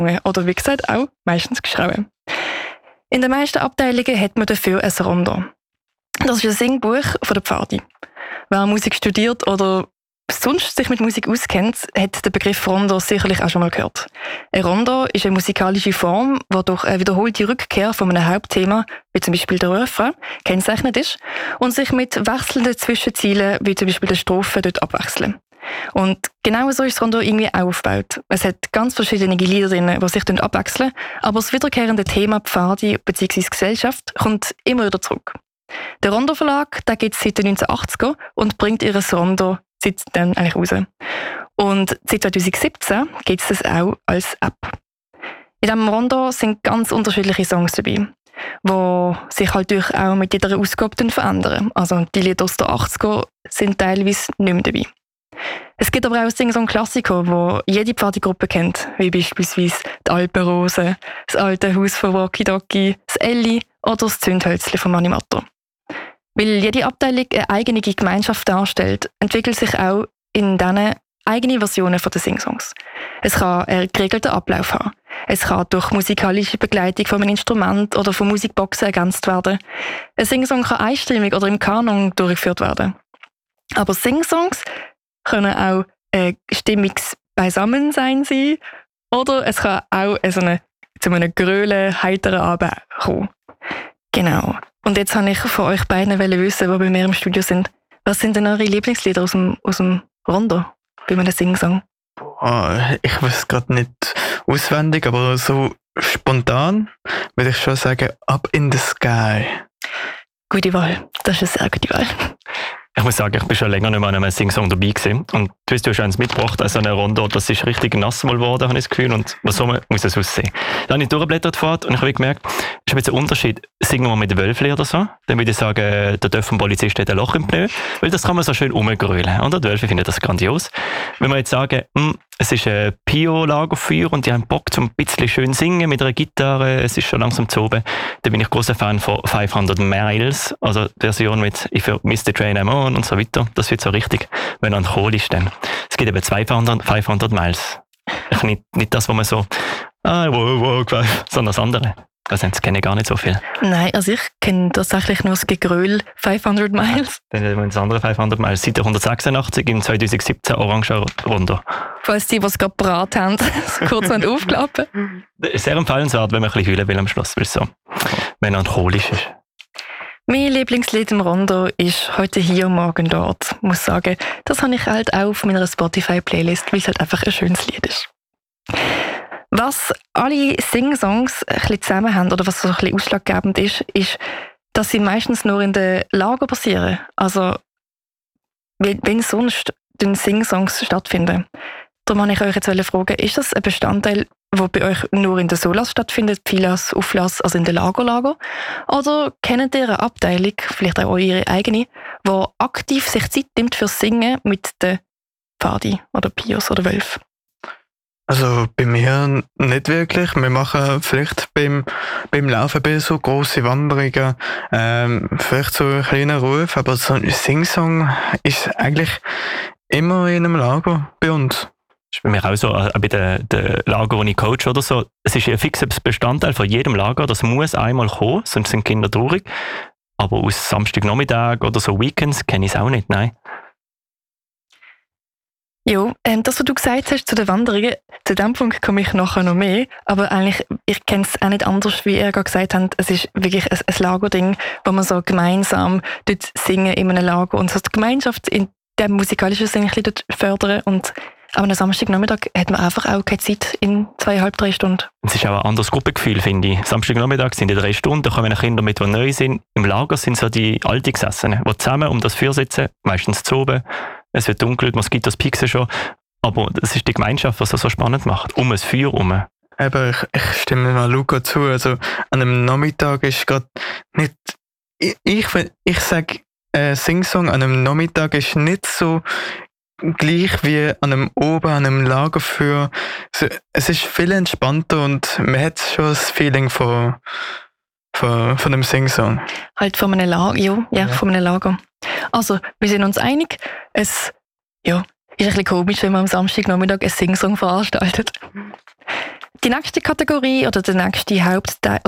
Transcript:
oder wie gesagt auch meistens geschrieben. In den meisten Abteilungen hat man dafür ein Rondo. Das ist ein Singbuch von der Pfadi. Wer Musik studiert oder sonst sich mit Musik auskennt, hat den Begriff Rondo sicherlich auch schon mal gehört. Ein Rondo ist eine musikalische Form, die durch eine wiederholte Rückkehr von einem Hauptthema, wie zum Beispiel der Refrain, gekennzeichnet ist und sich mit wechselnden Zwischenzielen, wie zum Beispiel der Strophe, dort abwechseln. Und genau so ist das Rondo irgendwie auch aufgebaut. Es hat ganz verschiedene Lieder drin, die sich abwechseln, aber das wiederkehrende Thema Pfadi bzw. Gesellschaft kommt immer wieder zurück. Der Rondo Verlag gibt es seit den 1980er und bringt ihr Rondo seit dann eigentlich raus. Und seit 2017 gibt es das auch als App. In diesem Rondo sind ganz unterschiedliche Songs dabei, die sich halt durch auch mit jeder Ausgabe dann verändern. Also die Lieder aus den 80er sind teilweise nicht mehr dabei. Es gibt aber auch Sing-Song-Klassiker, die jede Pfadi-Gruppe kennt, wie beispielsweise die Alpenrose, das alte Haus von Woki Doki, das Elli oder das Zündhölzli von Manimator. Weil jede Abteilung eine eigene Gemeinschaft darstellt, entwickelt sich auch in diesen eigene Versionen der Sing-Songs. Es kann einen geregelten Ablauf haben. Es kann durch musikalische Begleitung von einem Instrument oder von Musikboxen ergänzt werden. Ein Sing-Song kann einstimmig oder im Kanon durchgeführt werden. Aber Sing-Songs können auch ein stimmiges Beisammensein sein oder es kann auch zu einem grölen, heiteren Abend kommen. Genau. Und jetzt wollte ich von euch beiden wissen, die bei mir im Studio sind. Was sind denn eure Lieblingslieder aus dem Rondo bei einem Sing-Song? Ich weiß gerade nicht auswendig, aber so spontan würde ich schon sagen, Up in the Sky. Gute Wahl. Das ist eine sehr gute Wahl. Ich muss sagen, ich bin schon länger nicht mehr an einem Sing-Song dabei gewesen. Und du hast eins mitgebracht, also eine Rondo, das ist richtig nass mal geworden, habe ich das Gefühl. Und so muss es aussehen. Dann habe ich durchgeblättert und ich habe gemerkt, es ist ein bisschen ein Unterschied. Singen wir mit Wölfli oder so, dann würde ich sagen, da dürfen Polizist hat ein Loch im Pneu, weil das kann man so schön rumgrölen. Und die Wölfe finden das grandios. Wenn wir jetzt sagen, es ist ein Pio-Lagerfeuer und die haben Bock, um ein bisschen schön singen mit einer Gitarre, es ist schon langsam zu oben, dann bin ich großer Fan von 500 Miles, also die Version mit If You Miss the Train I'm On und so weiter. Das wird so richtig, wenn er ein Kohl ist dann. Es gibt eben 500 Miles. Nicht das, wo man so sondern das andere. Das kenne ich gar nicht so viel. Nein, also ich kenne tatsächlich nur das Gegröl 500 Miles. Dann haben wir das andere 500 Miles. Seite 186 im 2017 Orange Rondo. Falls die, was gerade parat haben, kurz aufklappen. Sehr empfehlenswert, wenn man ein bisschen heulen will am Schluss, weil so, wenn er alkoholisch ist. Mein Lieblingslied im Rondo ist «Heute hier, morgen dort». Ich muss sagen, das habe ich halt auch auf meiner Spotify-Playlist, weil es halt einfach ein schönes Lied ist. Was alle Sing-Songs ein bisschen zusammen haben, oder was so ein bisschen ausschlaggebend ist, dass sie meistens nur in den Lager passieren. Also, wenn sonst Sing-Songs stattfinden. Darum wollte ich euch jetzt fragen, ist das ein Bestandteil, der bei euch nur in den Solas stattfindet, Filas, Auflas, also in den Lager? Oder kennt ihr eine Abteilung, vielleicht auch eure eigene, die aktiv sich Zeit nimmt fürs Singen mit den Pfadi oder Pios oder Wölfen? Also bei mir nicht wirklich. Wir machen vielleicht beim Laufen bei so grosse Wanderungen vielleicht so einen kleinen Ruf, aber so ein Sing-Song ist eigentlich immer in einem Lager bei uns. Das ist bei mir auch so, bei den Lager, wo ich coach oder so. Es ist ein fixer Bestandteil von jedem Lager, das muss einmal kommen, sonst sind Kinder traurig. Aber aus Samstagnachmittag oder so Weekends kenne ich es auch nicht, nein. Ja, das, was du gesagt hast zu den Wanderungen, zu dem Punkt komme ich nachher noch mehr. Aber eigentlich, ich kenne es auch nicht anders, wie ihr gerade gesagt habt. Es ist wirklich ein Lagerding, wo man so gemeinsam dort singen in einem Lager und so die Gemeinschaft in dem musikalischen Sinn dort fördern. Und aber am Samstagnachmittag hat man einfach auch keine Zeit in 2,5-3 Stunden. Es ist auch ein anderes Gruppengefühl, finde ich. Samstagnachmittag sind die 3 Stunden, da kommen Kinder mit, die neu sind. Im Lager sind so die Altgesessenen, die zusammen um das Feuer sitzen, meistens zu oben. Es wird dunkel, die Moskitos pieksen schon. Aber das ist die Gemeinschaft, was das so spannend macht. Um ein Feuer herum. Eben, ich stimme mal Luca zu. Also, an einem Nachmittag ist gerade nicht... Ich sage, Sing-Song an einem Nachmittag ist nicht so gleich wie an einem Lagerfeuer. Es ist viel entspannter und man hat schon das Feeling von einem Sing-Song. Halt von einem Lager, ja, von einem Lager. Also, wir sind uns einig, ist ein bisschen komisch, wenn man am Samstagnachmittag einen Sing-Song veranstaltet. Die nächste Kategorie oder der nächste Hauptteil